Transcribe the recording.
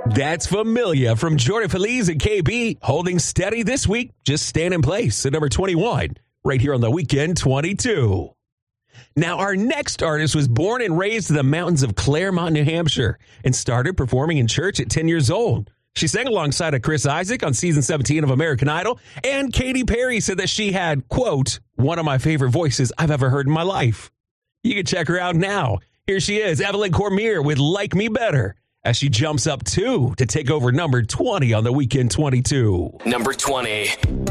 That's Familia from Jordan Feliz and KB, holding steady this week, just staying in place at number 21, right here on the Weekend 22. Now, our next artist was born and raised in the mountains of Claremont, New Hampshire, and started performing in church at 10 years old. She sang alongside of Chris Isaak on season 17 of American Idol, and Katy Perry said that she had, quote, one of my favorite voices I've ever heard in my life. You can check her out now. Here she is, Evelyn Cormier with Like Me Better, as she jumps up 2 to take over number 20 on the Weekend 22. Number 20.